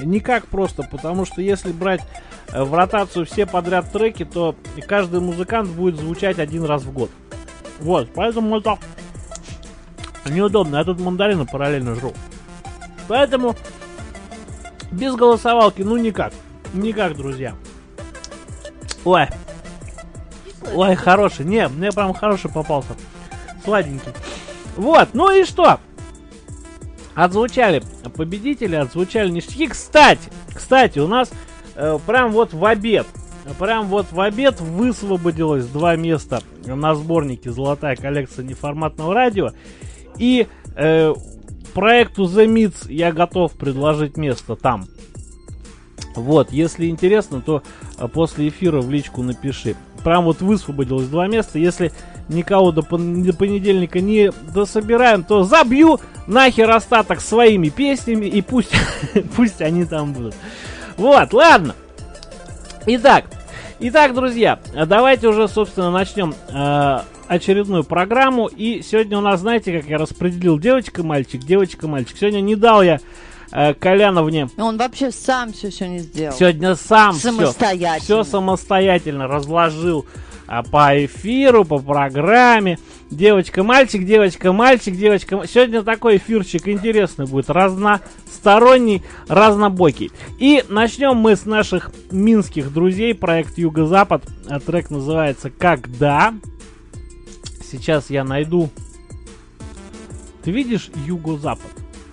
Никак просто, потому что если брать в ротацию все подряд треки, то каждый музыкант будет звучать один раз в год. Вот, поэтому это неудобно. Я тут мандарины параллельно жру. Поэтому без голосовалки, ну никак. Никак, друзья. Ой. Ой, хороший. Не, мне прям хороший попался. Сладенький. Вот, ну и что? Отзвучали победители, отзвучали ништяки. Кстати, у нас прям вот в обед высвободилось 2 места на сборнике «Золотая коллекция неформатного радио». И проекту The Mits я готов предложить место там. Вот, если интересно, то после эфира в личку напиши. Прям вот высвободилось 2 места. Если никого до понедельника не дособираем, то забью нахер остаток своими песнями, и пусть они там будут. Вот, ладно. Итак, друзья, давайте уже, собственно, начнем очередную программу. И сегодня у нас, знаете, как я распределил девочка-мальчик. Сегодня не дал я Коляновне. Он вообще сам все сегодня сделал. Сегодня сам самостоятельно. Все самостоятельно разложил по эфиру, по программе. Девочка-мальчик. Сегодня такой эфирчик интересный будет, разносторонний, разнобокий. И начнем мы с наших минских друзей, проект Юго-Запад. Трек называется «Когда». Сейчас я найду. Ты видишь Юго-Запад?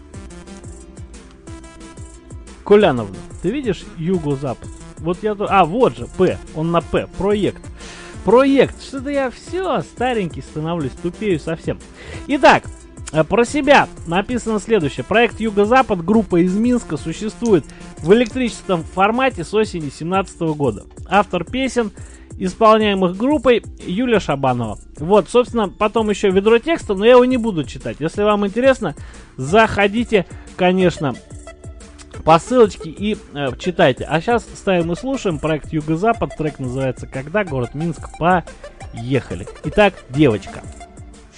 Коляновна, ты видишь Юго-Запад? Вот я тут... вот же, П. Он на П. Проект. Что-то я все старенький становлюсь, тупею совсем. Итак, про себя написано следующее. Проект Юго-Запад, группа из Минска, существует в электрическом формате с осени 2017 года. Автор песен, исполняемых группой, Юлия Шабанова. Вот, собственно, потом еще ведро текста, но я его не буду читать. Если вам интересно, заходите, конечно, по ссылочке и читайте. А сейчас ставим и слушаем проект Юго-Запад. Трек называется «Когда», город Минск. Поехали. Итак, девочка.